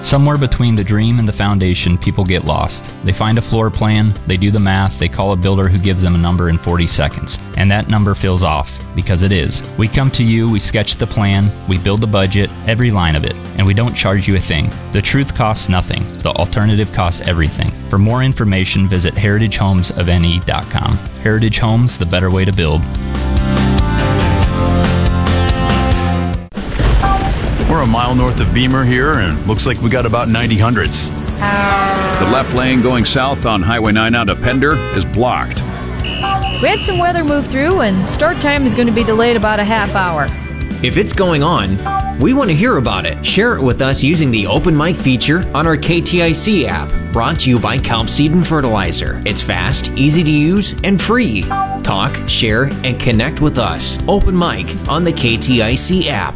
Somewhere between the dream and the foundation, people get lost. They find a floor plan, they do the math, they call a builder who gives them a number in 40 seconds. And that number feels off, because it is. We come to you, we sketch the plan, we build the budget, every line of it, and we don't charge you a thing. The truth costs nothing. The alternative costs everything. For more information, visit heritagehomesofne.com. Heritage Homes, the better way to build. We're a mile north of Beamer here, and looks like we got about 90 hundredths. The left lane going south on Highway 9 out of Pender is blocked. We had some weather move through, and start time is going to be delayed about a half hour. If it's going on, we want to hear about it. Share it with us using the Open Mic feature on our KTIC app, brought to you by Kelp Seed and Fertilizer. It's fast, easy to use, and free. Talk, share, and connect with us. Open Mic on the KTIC app.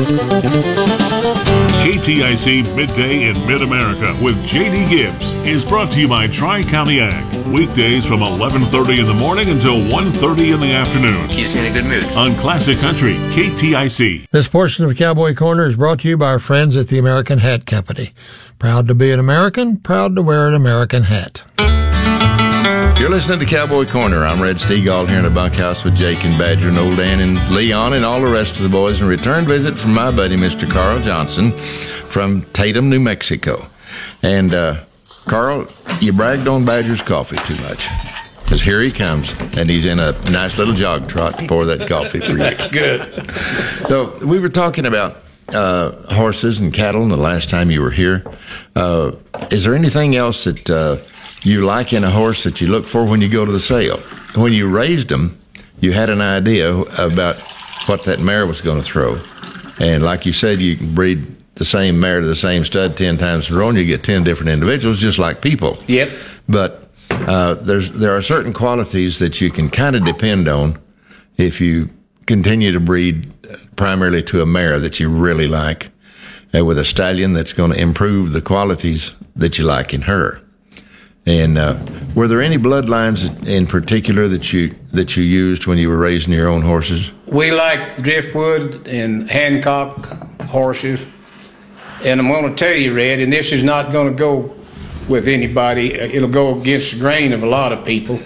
KTIC Midday in Mid-America with J.D. Gibbs is brought to you by Tri-County Ag. Weekdays from 11:30 in the morning until 1:30 in the afternoon. Keeps me in a good mood. On Classic Country, KTIC. This portion of Cowboy Corner is brought to you by our friends at the American Hat Company. Proud to be an American, proud to wear an American hat. You're listening to Cowboy Corner. I'm Red Steagall here in the bunkhouse with Jake and Badger and Old Dan and Leon and all the rest of the boys. And a return visit from my buddy, Mr. Carl Johnson from Tatum, New Mexico. And, Carl, you bragged on Badger's coffee too much. Because here he comes, and he's in a nice little jog trot to pour that coffee for you. That's good. So we were talking about horses and cattle the last time you were here. Is there anything else that you like in a horse that you look for when you go to the sale? When you raised them, you had an idea about what that mare was going to throw. And like you said, you can breed the same mare to the same stud 10 times in a row, and you get 10 different individuals, just like people. Yep. But there are certain qualities that you can kind of depend on if you continue to breed primarily to a mare that you really like, with a stallion that's going to improve the qualities that you like in her. And were there any bloodlines in particular that you used when you were raising your own horses? We like the Driftwood and Hancock horses. And I'm going to tell you, Red, and this is not going to go with anybody. It'll go against the grain of a lot of people.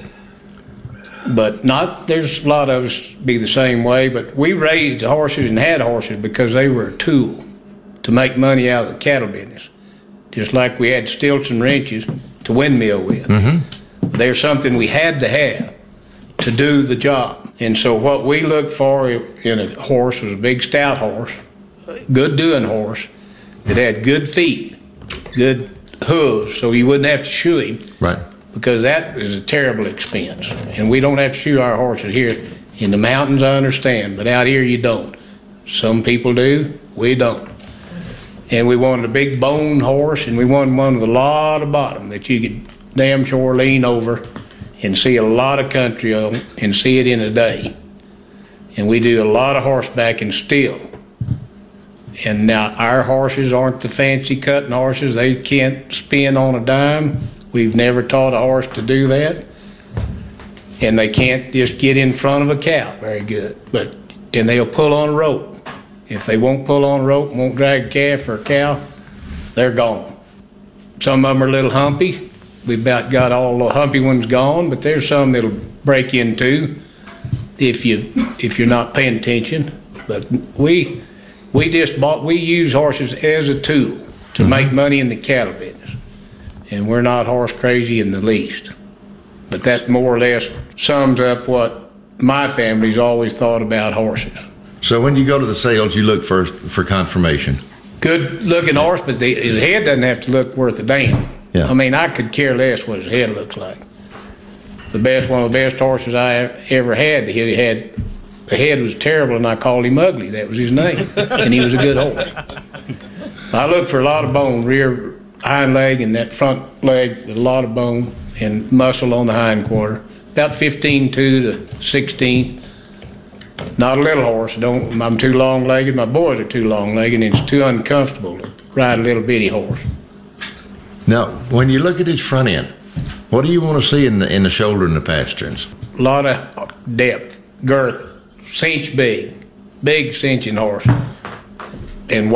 But there's a lot of us be the same way. But we raised horses and had horses because they were a tool to make money out of the cattle business. Just like we had stilts and wrenches to windmill with. Mm-hmm. There's something we had to have to do the job. And so what we looked for in a horse was a big stout horse, good doing horse, that had good feet, good hooves, so you wouldn't have to shoe him. Right. Because that is a terrible expense. And we don't have to shoe our horses here. In the mountains, I understand, but out here you don't. Some people do, we don't. And we wanted a big bone horse, and we wanted one with a lot of bottom that you could damn sure lean over and see a lot of country on and see it in a day. And we do a lot of horseback and still. And now our horses aren't the fancy cutting horses. They can't spin on a dime. We've never taught a horse to do that. And they can't just get in front of a cow very good. And they'll pull on a rope. If they won't pull on a rope, won't drag a calf or a cow, they're gone. Some of them are a little humpy. We've about got all the humpy ones gone, but there's some that'll break into if you're not paying attention. But we use horses as a tool to make money in the cattle business, and we're not horse crazy in the least. But that more or less sums up what my family's always thought about horses. So when you go to the sales, you look first for confirmation. Good looking horse, but his head doesn't have to look worth a damn. Yeah. I mean, I could care less what his head looks like. One of the best horses I ever had, the head was terrible, and I called him Ugly. That was his name, and he was a good horse. I look for a lot of bone, rear hind leg and that front leg with a lot of bone and muscle on the hind quarter. About 15.2 to 16. Not a little horse. I'm too long-legged. My boys are too long-legged, and it's too uncomfortable to ride a little bitty horse. Now, when you look at his front end, what do you want to see in the shoulder and the pasterns? A lot of depth, girth, cinch big cinching horse, and